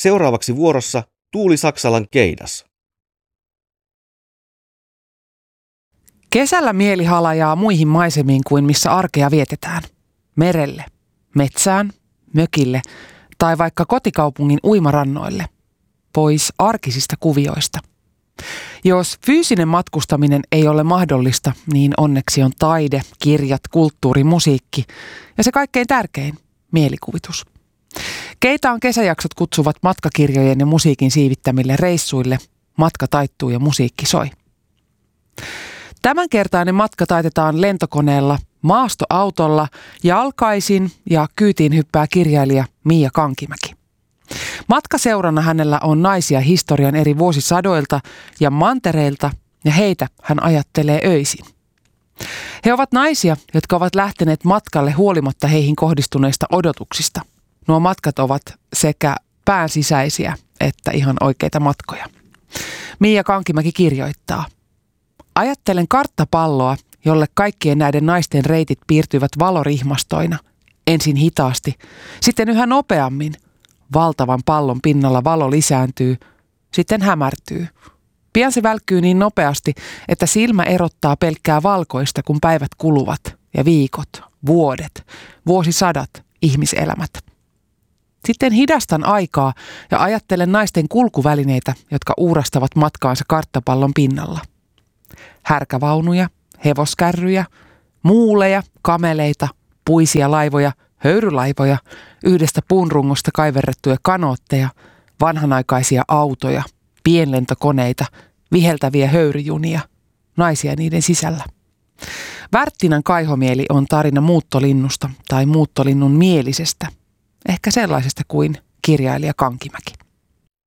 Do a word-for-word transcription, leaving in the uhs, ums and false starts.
Seuraavaksi vuorossa Tuuli Saksalan Keidas. Kesällä mieli halajaa muihin maisemiin kuin missä arkea vietetään. Merelle, metsään, mökille tai vaikka kotikaupungin uimarannoille. Pois arkisista kuvioista. Jos fyysinen matkustaminen ei ole mahdollista, niin onneksi on taide, kirjat, kulttuuri, musiikki ja se kaikkein tärkein, mielikuvitus. Keitä on kesäjaksot kutsuvat matkakirjojen ja musiikin siivittämille reissuille, matka taittuu ja musiikki soi. Tämänkertainen matka taitetaan lentokoneella, maastoautolla, jalkaisin ja kyytiin hyppää kirjailija Mia Kankimäki. Matkaseurana hänellä on naisia historian eri vuosisadoilta ja mantereilta ja heitä hän ajattelee öisin. He ovat naisia, jotka ovat lähteneet matkalle huolimatta heihin kohdistuneista odotuksista. Nuo matkat ovat sekä päänsisäisiä että ihan oikeita matkoja. Mia Kankimäki kirjoittaa. Ajattelen karttapalloa, jolle kaikkien näiden naisten reitit piirtyvät valorihmastoina. Ensin hitaasti, sitten yhä nopeammin. Valtavan pallon pinnalla valo lisääntyy, sitten hämärtyy. Pian se välkkyy niin nopeasti, että silmä erottaa pelkkää valkoista, kun päivät kuluvat ja viikot, vuodet, vuosisadat, ihmiselämät. Sitten hidastan aikaa ja ajattelen naisten kulkuvälineitä, jotka uurastavat matkaansa karttapallon pinnalla. Härkävaunuja, hevoskärryjä, muuleja, kameleita, puisia laivoja, höyrylaivoja, yhdestä puunrungosta kaiverrettuja kanootteja, vanhanaikaisia autoja, pienlentokoneita, viheltäviä höyryjunia, naisia niiden sisällä. Värttinän kaihomieli on tarina muuttolinnusta tai muuttolinnun mielisestä, ehkä sellaisesta kuin kirjailija Kankimäki.